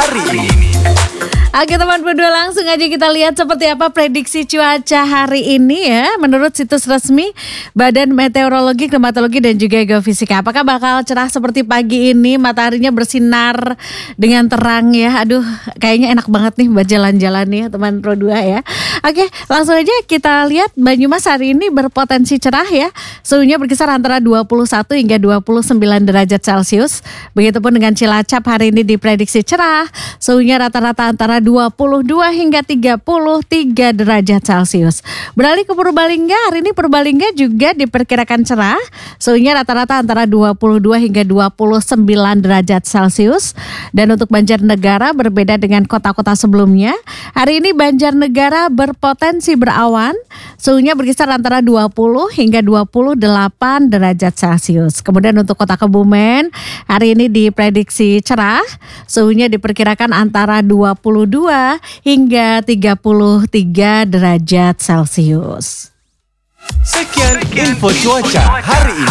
hari ini. Oke teman berdua, langsung aja kita lihat seperti apa prediksi cuaca hari ini ya. Menurut situs resmi Badan Meteorologi, Klimatologi dan juga Geofisika. Apakah bakal cerah seperti pagi ini, mataharinya bersinar dengan terang ya. Aduh, kayaknya enak banget nih buat jalan-jalan nih teman Pro 2 ya. Oke, langsung aja kita lihat Banyumas hari ini berpotensi cerah ya. Suhunya berkisar antara 21 hingga 29 derajat Celcius. Begitupun dengan Cilacap hari ini diprediksi cerah. Suhunya rata-rata antara 22 hingga 33 derajat Celcius. Beralih ke Purbalingga, hari ini Purbalingga juga diperkirakan cerah. Suhunya rata-rata antara 22 hingga 29 derajat Celcius. Dan untuk Banjarnegara berbeda dengan kota-kota sebelumnya. Hari ini Banjarnegara berpotensi berawan. Suhunya berkisar antara 20 hingga 28 derajat Celcius. Kemudian untuk kota Kebumen, hari ini diprediksi cerah. Suhunya diperkirakan antara 22 hingga 33 derajat Celcius. Sekian info cuaca hari ini.